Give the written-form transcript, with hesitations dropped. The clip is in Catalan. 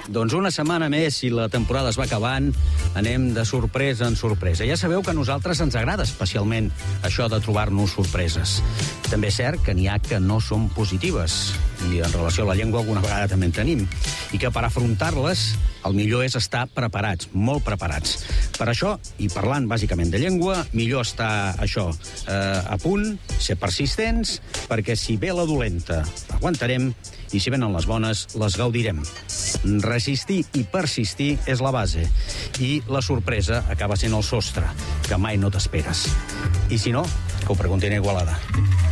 Doncs una setmana més, si la temporada es va acabant, anem de sorpresa en sorpresa. Ja sabeu que a nosaltres ens agrada especialment això de trobar-nos sorpreses. També és cert que n'hi ha que no són positives, i en relació a la llengua alguna vegada també en tenim, i que per afrontar-les el millor és estar preparats, molt preparats. Per això, i parlant bàsicament de llengua, millor estar això a punt, ser persistents, perquè si ve la dolenta, aguantarem, i si venen les bones, les gaudirem. Resistir i persistir és la base, i la sorpresa acaba sent el sostre, que mai no t'esperes. I si no, que ho preguntin a Igualada.